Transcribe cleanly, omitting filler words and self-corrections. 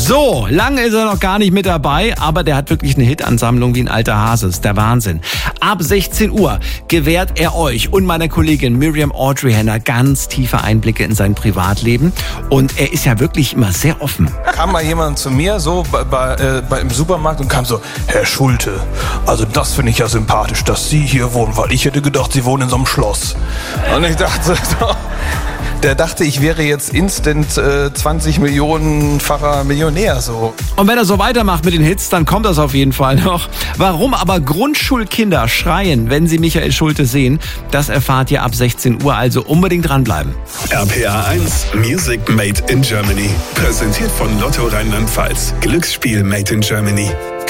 So, lange ist er noch gar nicht mit dabei, aber der hat wirklich eine Hitansammlung wie ein alter Hase. Das ist der Wahnsinn. Ab 16 Uhr gewährt er euch und meiner Kollegin Miriam Audrey Henner ganz tiefe Einblicke in sein Privatleben. Und er ist ja wirklich immer sehr offen. Kam mal jemand zu mir so im Supermarkt und kam so, Herr Schulte, also das finde ich ja sympathisch, dass Sie hier wohnen, weil ich hätte gedacht, Sie wohnen in so einem Schloss. Und ich dachte, der dachte, ich wäre jetzt instant 20 Millionenfacher Millionär. So. Und wenn er so weitermacht mit den Hits, dann kommt das auf jeden Fall noch. Warum aber Grundschulkinder schreien, wenn sie Michael Schulte sehen, das erfahrt ihr ab 16 Uhr, also unbedingt dranbleiben. RPA 1 Music Made in Germany. Präsentiert von Lotto Rheinland-Pfalz. Glücksspiel Made in Germany.